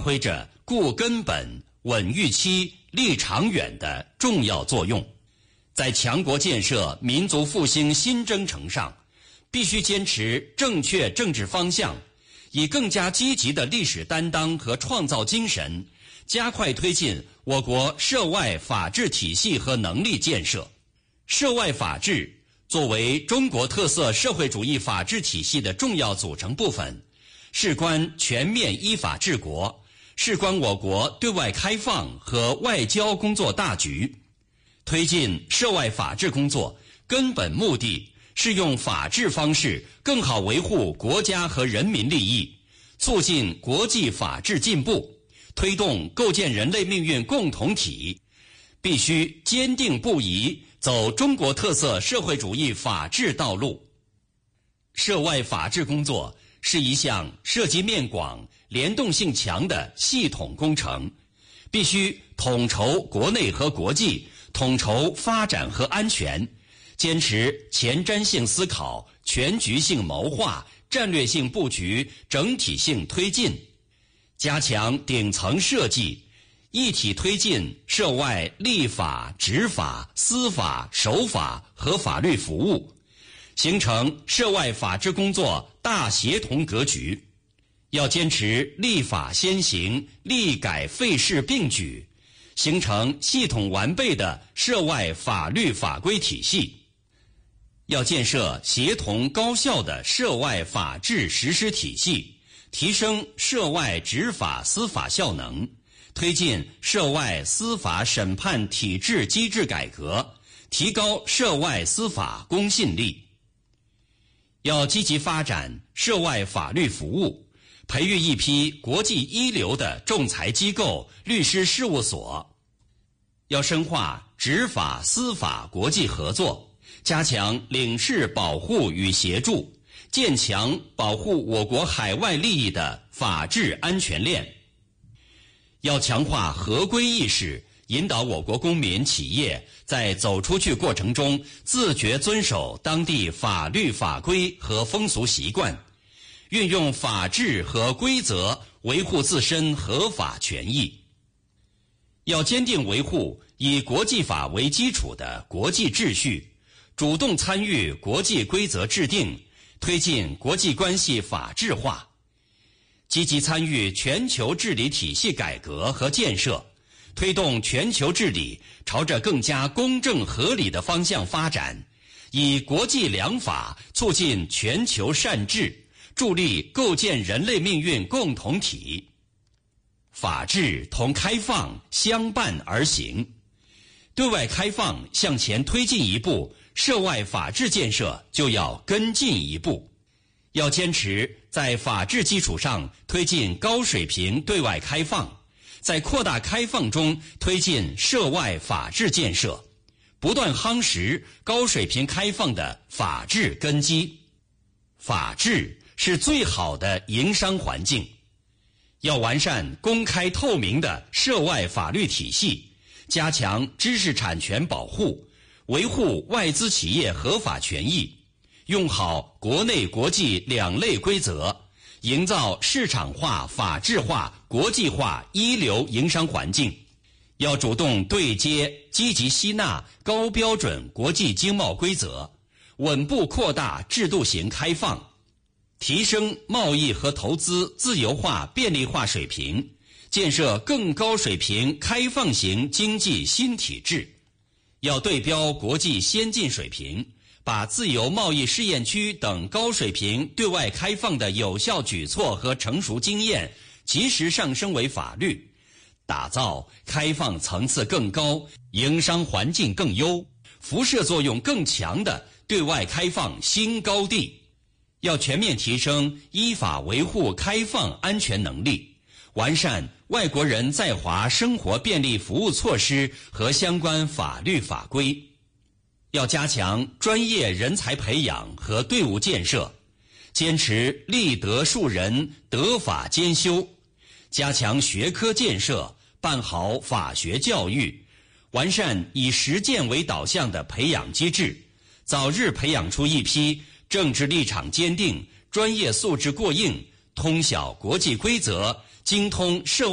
挥着固根本、稳预期、立长远的重要作用。在强国建设、民族复兴新征程上，必须坚持正确政治方向，以更加积极的历史担当和创造精神，加快推进我国涉外法治体系和能力建设。涉外法治作为中国特色社会主义法治体系的重要组成部分，事关全面依法治国，事关我国对外开放和外交工作大局。推进涉外法治工作根本目的是用法治方式更好维护国家和人民利益，促进国际法治进步，推动构建人类命运共同体。必须坚定不移走中国特色社会主义法治道路。涉外法治工作是一项涉及面广、联动性强的系统工程，必须统筹国内和国际，统筹发展和安全，坚持前瞻性思考、全局性谋划、战略性布局、整体性推进，加强顶层设计，一体推进涉外立法、执法、司法、守法和法律服务，形成涉外法治工作大协同格局。要坚持立法先行、立改废事并举，形成系统完备的涉外法律法规体系。要建设协同高效的涉外法治实施体系，提升涉外执法司法效能，推进涉外司法审判体制机制改革，提高涉外司法公信力。要积极发展涉外法律服务，培育一批国际一流的仲裁机构、律师事务所。要深化执法司法国际合作，加强领事保护与协助，建强保护我国海外利益的法治安全链。要强化合规意识，引导我国公民企业在走出去过程中自觉遵守当地法律法规和风俗习惯，运用法治和规则维护自身合法权益。要坚定维护以国际法为基础的国际秩序，主动参与国际规则制定，推进国际关系法治化，积极参与全球治理体系改革和建设，推动全球治理朝着更加公正合理的方向发展，以国际良法促进全球善治，助力构建人类命运共同体。法治同开放相伴而行，对外开放向前推进一步，涉外法治建设就要跟进一步。要坚持在法治基础上推进高水平对外开放，在扩大开放中推进涉外法治建设，不断夯实高水平开放的法治根基。法治是最好的营商环境。要完善公开透明的涉外法律体系，加强知识产权保护，维护外资企业合法权益，用好国内国际两类规则，营造市场化、法治化、国际化一流营商环境。要主动对接，积极吸纳高标准国际经贸规则，稳步扩大制度型开放，提升贸易和投资自由化便利化水平，建设更高水平开放型经济新体制。要对标国际先进水平，把自由贸易试验区等高水平对外开放的有效举措和成熟经验及时上升为法律，打造开放层次更高、营商环境更优、辐射作用更强的对外开放新高地。要全面提升依法维护开放安全能力，完善外国人在华生活便利服务措施和相关法律法规。要加强专业人才培养和队伍建设，坚持立德树人、德法兼修，加强学科建设，办好法学教育，完善以实践为导向的培养机制，早日培养出一批政治立场坚定、专业素质过硬、通晓国际规则、精通涉